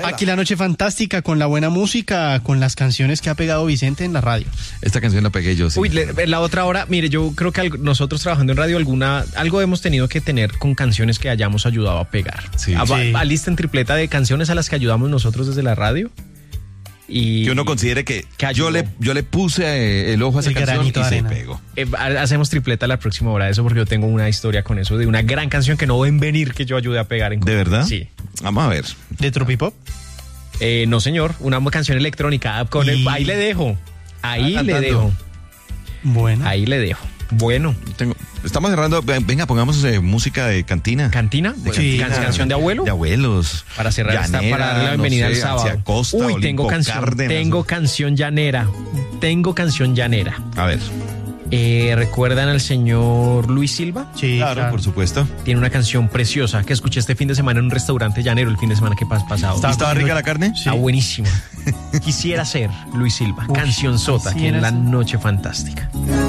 Aquí la noche fantástica, con la buena música, con las canciones que ha pegado Vicente en la radio. Esta canción la pegué yo, sí. Uy, la otra hora, mire, yo creo que nosotros trabajando en radio algo hemos tenido que tener con canciones que hayamos ayudado a pegar. Sí. Alisten tripleta de canciones a las que ayudamos nosotros desde la radio. Y que uno considere que yo le puse el ojo a esa canción y se pegó. Hacemos tripleta la próxima hora de eso, porque yo tengo una historia con eso de una gran canción que no ven venir que yo ayude a pegar. ¿De verdad? Sí. Vamos a ver. ¿De Tropipop? No, señor, una canción electrónica. Ahí le dejo. Ahí le dejo. Bueno. Ahí le dejo. Bueno. Estamos cerrando. Venga, pongamos música de cantina. ¿Cantina? Sí. ¿Canción de abuelo? De abuelos. Para cerrar para darle la bienvenida al sábado. Costa, uy, Olimpo, tengo canción. Cárdenas. Tengo canción llanera. A ver. ¿Recuerdan al señor Luis Silva? Sí, claro, por supuesto. Tiene una canción preciosa que escuché este fin de semana en un restaurante llanero, el fin de semana que pasado. ¿Estaba rica la carne? Está buenísima. Quisiera ser Luis Silva. Canción sota aquí en La Noche Fantástica.